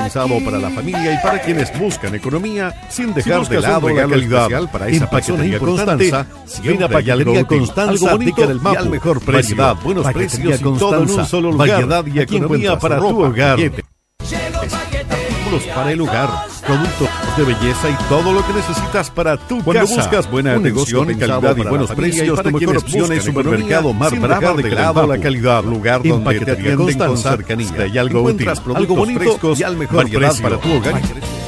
pensado para la familia y para quienes buscan economía sin dejar de lado la calidad. Para esa paquetería Constanza, ven a Paquetería Constanza, algo bonito y al mejor precio. Buenos precios y todo en un solo lugar. Variedad y economía para tu hogar. Artículos para el hogar, productos de belleza y todo lo que necesitas para tu casa. Cuando buscas buena atención, calidad y buenos precios, tu mejor opción es Supermercado Mar Brava de lado la calidad, lugar donde te atienden con cercanía y algo útil, algo bonito y al mejor precio para tu hogar.